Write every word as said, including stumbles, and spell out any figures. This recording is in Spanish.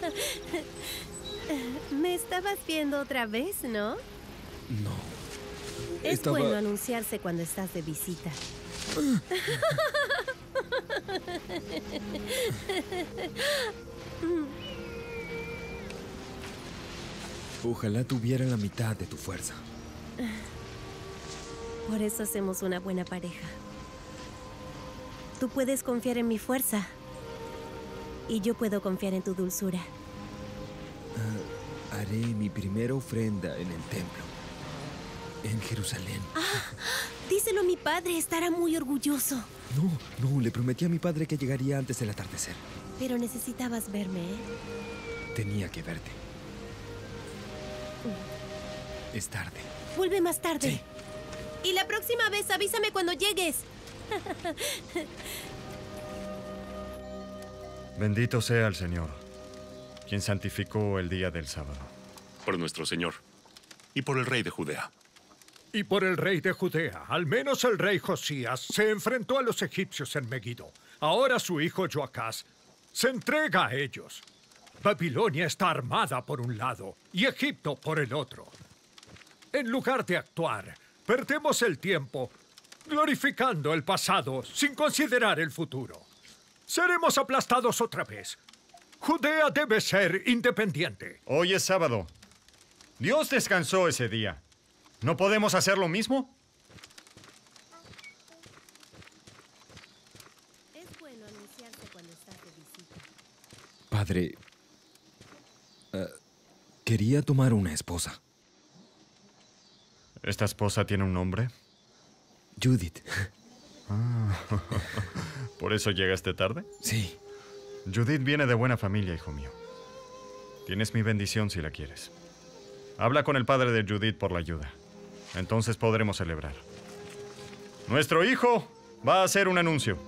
Me estabas viendo otra vez, ¿no? No. Es Estaba... bueno anunciarse cuando estás de visita. Ojalá tuviera la mitad de tu fuerza. Por eso hacemos una buena pareja. Tú puedes confiar en mi fuerza. Y yo puedo confiar en tu dulzura. Uh, haré mi primera ofrenda en el templo. En Jerusalén. Ah, díselo a mi padre, estará muy orgulloso. No, no, le prometí a mi padre que llegaría antes del atardecer. Pero necesitabas verme, ¿eh? Tenía que verte. Es tarde. Vuelve más tarde. Sí. Y la próxima vez avísame cuando llegues. Bendito sea el Señor, quien santificó el día del sábado. Por nuestro Señor y por el rey de Judea. Y por el rey de Judea, al menos el rey Josías, se enfrentó a los egipcios en Megiddo. Ahora su hijo Joacás se entrega a ellos. Babilonia está armada por un lado y Egipto por el otro. En lugar de actuar, perdemos el tiempo glorificando el pasado sin considerar el futuro. Seremos aplastados otra vez. Judea debe ser independiente. Hoy es sábado. Dios descansó ese día. ¿No podemos hacer lo mismo? Es bueno anunciarse cuando estás de visita. Padre, uh, quería tomar una esposa. ¿Esta esposa tiene un nombre? Judith. Ah, ¿por eso llegaste tarde? Sí. Judith viene de buena familia, hijo mío. Tienes mi bendición si la quieres. Habla con el padre de Judith por la ayuda. Entonces podremos celebrar. Nuestro hijo va a hacer un anuncio.